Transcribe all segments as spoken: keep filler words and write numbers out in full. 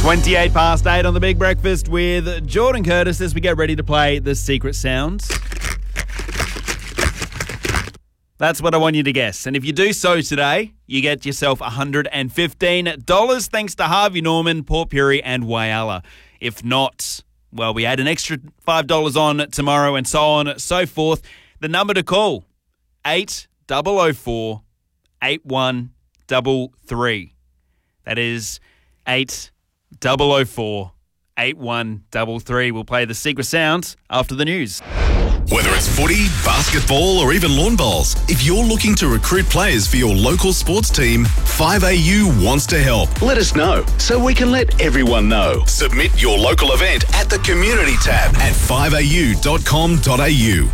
twenty-eight past eight on The Big Breakfast with Jordan Curtis as we get ready to play The Secret Sounds. That's what I want you to guess. And if you do so today, you get yourself one hundred fifteen dollars thanks to Harvey Norman, Port Pirie and Whyalla. If not, well, we add an extra five dollars on tomorrow and so on and so forth. The number to call, eight oh oh four, eight one three three. That is eight oh oh four, eight one three three. We'll play The Secret Sounds after the news. Whether it's footy, basketball or even lawn bowls, if you're looking to recruit players for your local sports team, five A U wants to help. Let us know so we can let everyone know. Submit your local event at the Community tab at five a u dot com dot a u.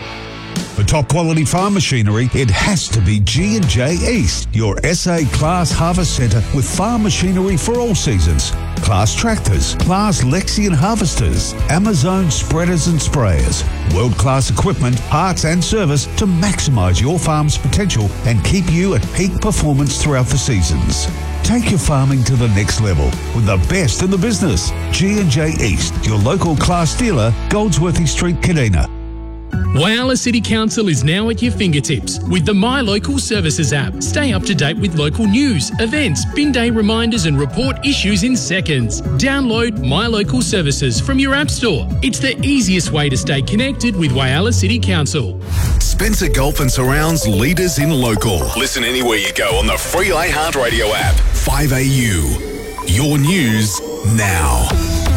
For top quality farm machinery, it has to be G and J East, your S A Class Harvest Centre with farm machinery for all seasons. Class tractors, Class Lexion harvesters, Amazon spreaders and sprayers, world-class equipment, parts and service to maximise your farm's potential and keep you at peak performance throughout the seasons. Take your farming to the next level with the best in the business. G and J East, your local Class dealer, Goldsworthy Street, Kadina. Whyalla City Council is now at your fingertips with the My Local Services app. Stay up to date with local news, events, bin day reminders and report issues in seconds. Download My Local Services from your app store. It's the easiest way to stay connected with Whyalla City Council. Spencer Gulf and Surrounds leaders in local. Listen anywhere you go on the free iHeartRadio app. five A U. Your news now.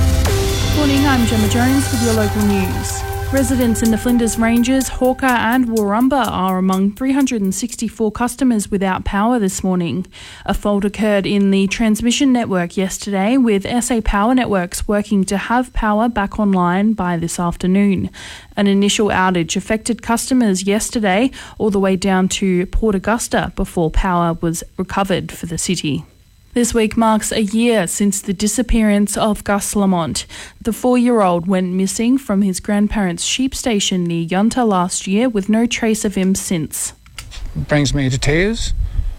Morning, I'm Gemma Jones with your local news. Residents in the Flinders Ranges, Hawker and Warumba are among three hundred sixty-four customers without power this morning. A fault occurred in the transmission network yesterday, with S A Power Networks working to have power back online by this afternoon. An initial outage affected customers yesterday all the way down to Port Augusta before power was recovered for the city. This week marks a year since the disappearance of Gus Lamont. The four-year-old went missing from his grandparents' sheep station near Yunta last year with no trace of him since. It brings me to tears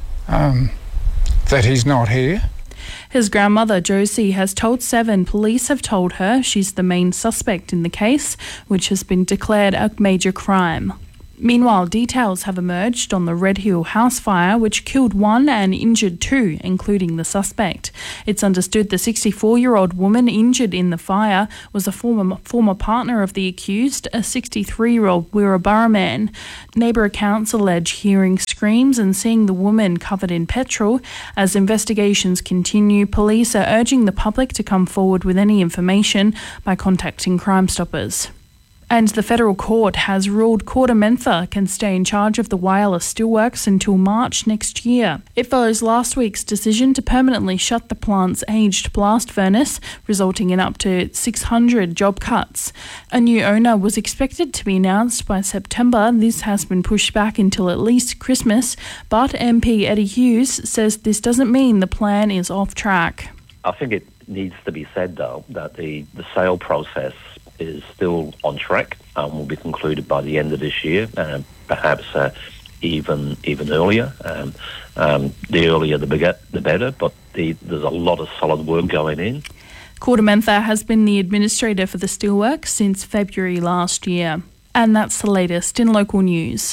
um, that he's not here. His grandmother, Josie, has told Seven police have told her she's the main suspect in the case, which has been declared a major crime. Meanwhile, details have emerged on the Red Hill house fire, which killed one and injured two, including the suspect. It's understood the sixty-four-year-old woman injured in the fire was a former former partner of the accused, a sixty-three-year-old Wirraburra man. Neighbour accounts allege hearing screams and seeing the woman covered in petrol. As investigations continue, police are urging the public to come forward with any information by contacting Crime Stoppers. And the federal court has ruled Kordamentha can stay in charge of the Whyalla Steelworks until March next year. It follows last week's decision to permanently shut the plant's aged blast furnace, resulting in up to six hundred job cuts. A new owner was expected to be announced by September. This has been pushed back until at least Christmas, but M P Eddie Hughes says this doesn't mean the plan is off track. I think it needs to be said, though, that the, the sale process is still on track and will be concluded by the end of this year, uh, perhaps uh, even even earlier. Um, um, the earlier the bigger, the better, but the, there's a lot of solid work going in. Kordamentha has been the administrator for the steelworks since February last year. And that's the latest in local news.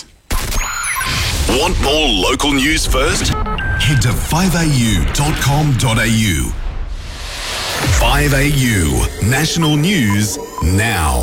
Want more local news first? Head to five a u dot com dot a u. five A U National News Now.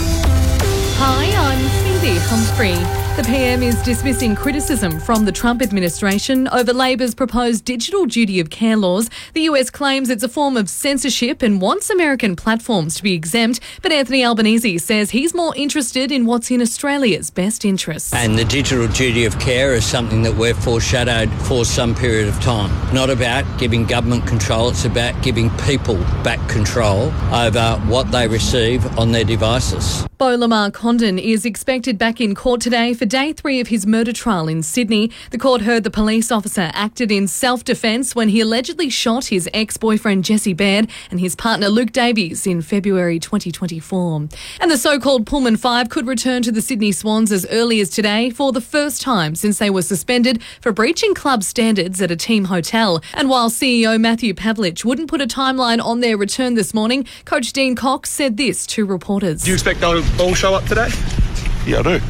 Hi, I'm Cindy Humphrey. The P M is dismissing criticism from the Trump administration over Labor's proposed digital duty of care laws. The U S claims it's a form of censorship and wants American platforms to be exempt, but Anthony Albanese says he's more interested in what's in Australia's best interests. And the digital duty of care is something that we've foreshadowed for some period of time. Not about giving government control, it's about giving people back control over what they receive on their devices. Beau Lamar Condon is expected back in court today for day three of his murder trial in Sydney. The court heard the police officer acted in self-defence when he allegedly shot his ex-boyfriend Jesse Baird and his partner Luke Davies in February twenty twenty-four. And the so-called Pullman Five could return to the Sydney Swans as early as today for the first time since they were suspended for breaching club standards at a team hotel. And while C E O Matthew Pavlich wouldn't put a timeline on their return this morning, Coach Dean Cox said this to reporters. Do you expect they'll all show up today? Yeah, I do.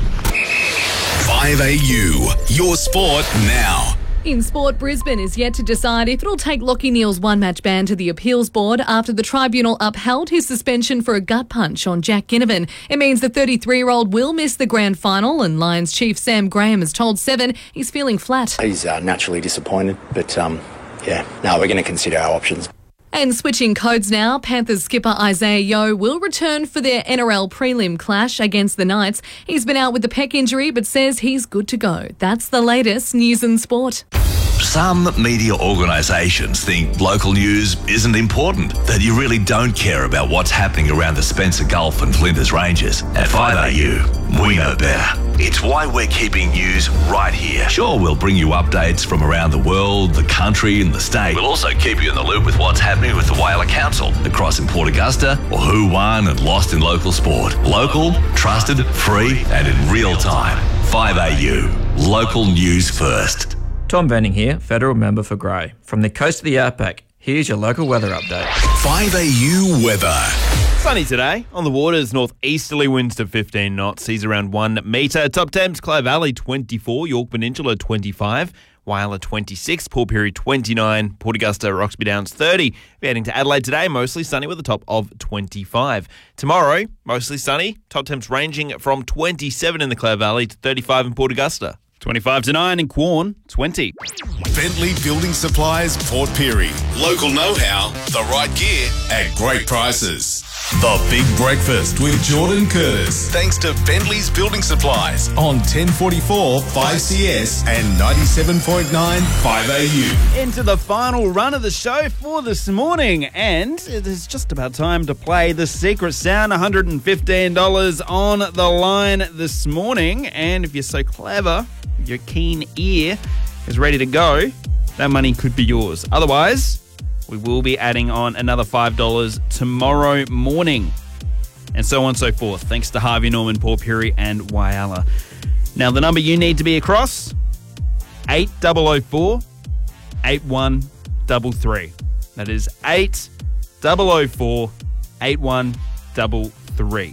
five A U, your sport now. In sport, Brisbane is yet to decide if it'll take Lachie Neale's one-match ban to the appeals board after the tribunal upheld his suspension for a gut punch on Jack Ginnivan. It means the thirty-three-year-old will miss the grand final, and Lions chief Sam Graham has told Seven he's feeling flat. He's uh, naturally disappointed, but um, yeah, no, we're going to consider our options. And switching codes now, Panthers skipper Isaiah Yeo will return for their N R L prelim clash against the Knights. He's been out with a pec injury but says he's good to go. That's the latest news and sport. Some media organisations think local news isn't important, that you really don't care about what's happening around the Spencer Gulf and Flinders Ranges. At five A U, we know better. It's why we're keeping news right here. Sure, we'll bring you updates from around the world, the country and the state. We'll also keep you in the loop with what's happening with the Whaler Council across in Port Augusta, or who won and lost in local sport. Local, trusted, free and in real time. five A U, local news first. Tom Benning here, Federal Member for Grey. From the coast of the Outback, here's your local weather update. five A U weather. Sunny today. On the waters, northeasterly winds to fifteen knots. Seas around one metre. Top temps, Clare Valley twenty-four, York Peninsula twenty-five, Whyalla twenty-six, Port Pirie twenty-nine, Port Augusta, Roxby Downs thirty. We're heading to Adelaide today, mostly sunny with a top of twenty-five. Tomorrow, mostly sunny. Top temps ranging from twenty-seven in the Clare Valley to thirty-five in Port Augusta. twenty-five to nine in Quorn, twenty. Bentley Building Supplies, Port Pirie. Local know-how, the right gear at great prices. The Big Breakfast with Jordan Curtis. Thanks to Bentley's Building Supplies on ten forty-four five C S and ninety-seven point nine five A U. Into the final run of the show for this morning, and it is just about time to play the secret sound. one hundred fifteen dollars on the line this morning, and if you're so clever, your keen ear is ready to go, that money could be yours. Otherwise, we will be adding on another five dollars tomorrow morning. And so on and so forth, thanks to Harvey Norman, Port Pirie and Whyalla. Now, the number you need to be across, eight double oh four, eight one three three. That is eight double oh four, eight one three three.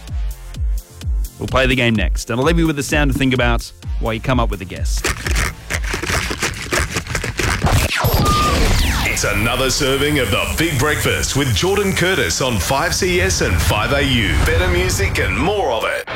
We'll play the game next, and I'll leave you with the sound to think about while you come up with a guess. It's another serving of the Big Breakfast with Jordan Curtis on five C S and five A U. Better music and more of it.